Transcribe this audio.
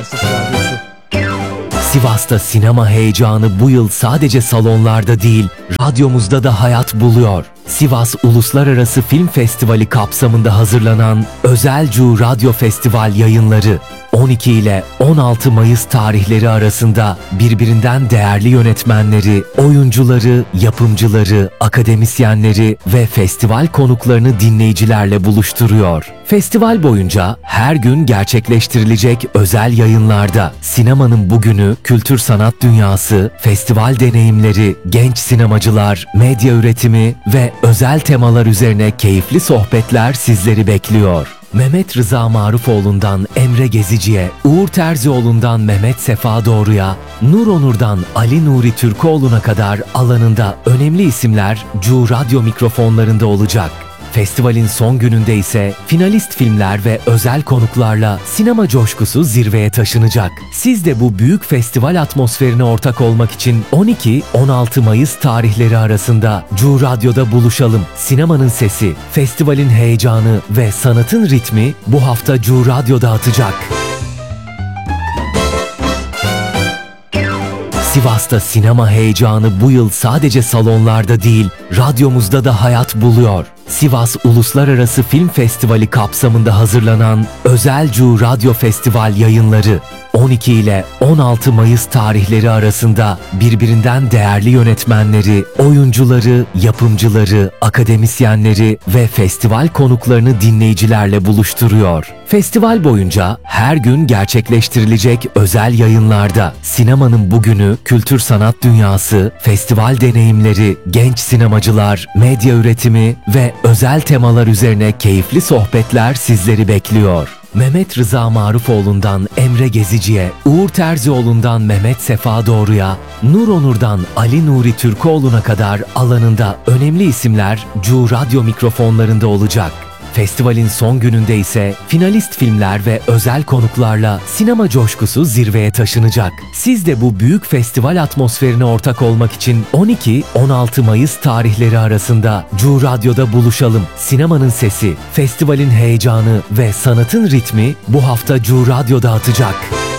Sivas'ta sinema heyecanı bu yıl sadece salonlarda değil, radyomuzda da hayat buluyor. Sivas Uluslararası Film Festivali kapsamında hazırlanan Özel Cu Radyo Festival yayınları 12 ile 16 Mayıs tarihleri arasında birbirinden değerli yönetmenleri, oyuncuları, yapımcıları, akademisyenleri ve festival konuklarını dinleyicilerle buluşturuyor. Festival boyunca her gün gerçekleştirilecek özel yayınlarda sinemanın bugünü, kültür sanat dünyası, festival deneyimleri, genç sinemacılar, medya üretimi ve özel temalar üzerine keyifli sohbetler sizleri bekliyor. Mehmet Rıza Marufoğlu'ndan Emre Gezici'ye, Uğur Terzioğlu'ndan Mehmet Sefa Doğru'ya, Nur Onur'dan Ali Nuri Türkoğlu'na kadar alanında önemli isimler Cu Radyo mikrofonlarında olacak. Festivalin son gününde ise finalist filmler ve özel konuklarla sinema coşkusu zirveye taşınacak. Siz de bu büyük festival atmosferine ortak olmak için 12-16 Mayıs tarihleri arasında Cu Radyo'da buluşalım. Sinemanın sesi, festivalin heyecanı ve sanatın ritmi bu hafta Cu Radyo'da atacak. Sivas'ta sinema heyecanı bu yıl sadece salonlarda değil, radyomuzda da hayat buluyor. Sivas Uluslararası Film Festivali kapsamında hazırlanan Özel Cu Radyo Festival yayınları 12 ile 16 Mayıs tarihleri arasında birbirinden değerli yönetmenleri, oyuncuları, yapımcıları, akademisyenleri ve festival konuklarını dinleyicilerle buluşturuyor. Festival boyunca her gün gerçekleştirilecek özel yayınlarda sinemanın bugünü, kültür sanat dünyası, festival deneyimleri, genç sinemacılar, medya üretimi ve özel temalar üzerine keyifli sohbetler sizleri bekliyor. Mehmet Rıza Marufoğlu'ndan Emre Gezici'ye, Uğur Terzioğlu'ndan Mehmet Sefa Doğru'ya, Nur Onur'dan Ali Nuri Türkoğlu'na kadar alanında önemli isimler Cu Radyo mikrofonlarında olacak. Festivalin son gününde ise finalist filmler ve özel konuklarla sinema coşkusu zirveye taşınacak. Siz de bu büyük festival atmosferine ortak olmak için 12-16 Mayıs tarihleri arasında Cu Radyo'da buluşalım. Sinemanın sesi, festivalin heyecanı ve sanatın ritmi bu hafta Cu Radyo'da atacak.